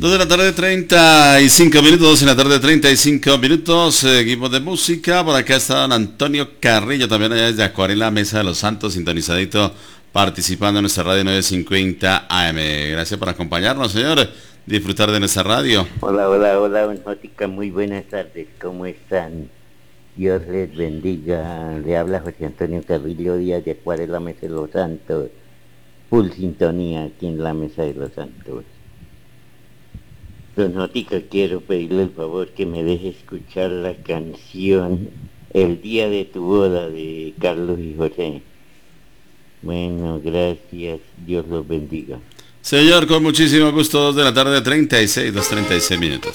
2 de la tarde, 35 minutos, 2 de la tarde, 35 minutos, seguimos de música. Por acá está don Antonio Carrillo, también allá desde Acuarela, Mesa de los Santos, sintonizadito, participando en nuestra radio 950 AM. Gracias por acompañarnos, señor. Disfrutar de nuestra radio. Hola, hola, hola, Mótica, muy buenas tardes, ¿cómo están? Dios les bendiga. Le habla José Antonio Carrillo Díaz de Acuarela, Mesa de los Santos. Full sintonía aquí en la Mesa de los Santos. Don Mótica, quiero pedirle el favor que me deje escuchar la canción El día de tu boda de Carlos y José. Bueno, gracias, Dios los bendiga. Señor, con muchísimo gusto, 2 de la tarde, 36 minutos.